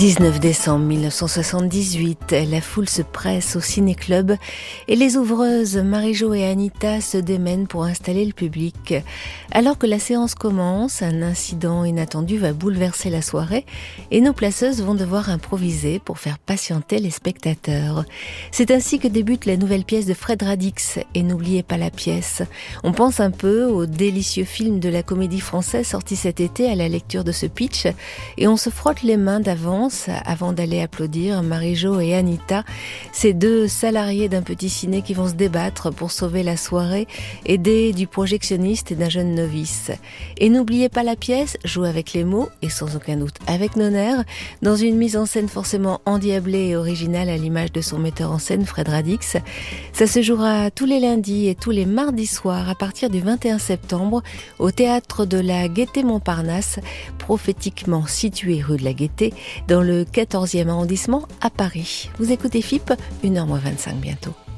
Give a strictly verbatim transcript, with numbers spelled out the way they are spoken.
dix-neuf décembre mille neuf cent soixante-dix-huit, la foule se presse au ciné-club et les ouvreuses Marie-Jo et Anita se démènent pour installer le public. Alors que la séance commence, un incident inattendu va bouleverser la soirée et nos placeuses vont devoir improviser pour faire patienter les spectateurs. C'est ainsi que débute la nouvelle pièce de Fred Radix, et n'oubliez pas la pièce. On pense un peu au délicieux film de la Comédie Française sorti cet été à la lecture de ce pitch et on se frotte les mains d'avance avant d'aller applaudir Marie-Jo et Anita, ces deux salariés d'un petit ciné qui vont se débattre pour sauver la soirée, aidés du projectionniste et d'un jeune novice. Et n'oubliez pas la pièce, joue avec les mots et sans aucun doute avec nos nerfs, dans une mise en scène forcément endiablée et originale à l'image de son metteur en scène Fred Radix. Ça se jouera tous les lundis et tous les mardis soirs à partir du vingt et un septembre au théâtre de la Gaîté-Montparnasse, prophétiquement situé rue de la Gaîté, dans le quatorzième arrondissement à Paris. Vous écoutez F I P, une heure moins vingt-cinq bientôt.